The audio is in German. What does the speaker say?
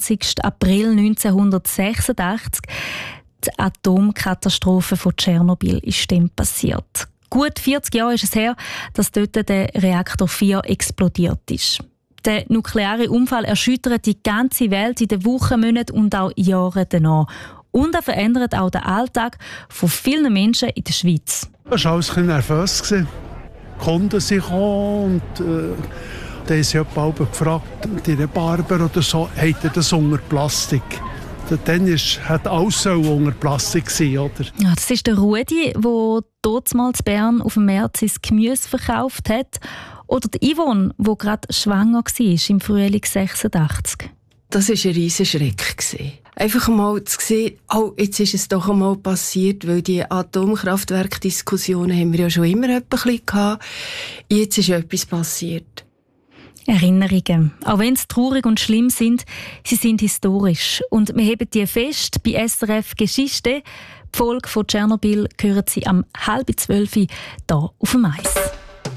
24. April 1986. Die Atomkatastrophe von Tschernobyl ist dann passiert. Gut 40 Jahre ist es her, dass dort der Reaktor 4 explodiert ist. Der nukleare Unfall erschüttert die ganze Welt in den Wochen, Monaten und auch Jahren danach. Und er verändert auch den Alltag von vielen Menschen in der Schweiz. Ich war alles ein bisschen nervös. Die Kunden sind gekommen und da haben sie jemand gefragt, die Barber oder so, hat er das unter Plastik? Dann hat alles unter Plastik sein, oder? Ja, das ist der Rudi, der damals in Bern auf dem März sein Gemüse verkauft hat. Oder die Yvonne, die gerade schwanger war im Frühling 86. Das war ein riesen Schreck. Einfach mal zu sehen, jetzt ist es doch einmal passiert, weil die Atomkraftwerkdiskussionen haben wir ja schon immer ein bisschen gehabt. Jetzt ist etwas passiert. Erinnerungen. Auch wenn sie traurig und schlimm sind, sie sind historisch. Und wir heben die fest bei SRF Geschichte. Die Folge von Tschernobyl hören Sie am 11:30 hier auf dem Eis.